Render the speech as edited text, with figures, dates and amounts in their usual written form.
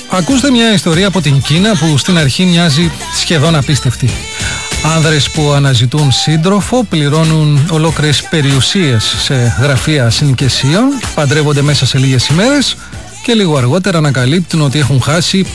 Ακούστε μια ιστορία από την Κίνα που στην αρχή μοιάζει σχεδόν απίστευτη. Άνδρες που αναζητούν σύντροφο πληρώνουν ολόκληρες περιουσίες σε γραφεία συνοικεσίων, παντρεύονται μέσα σε λίγες ημέρες και λίγο αργότερα ανακαλύπτουν ότι έχουν χάσει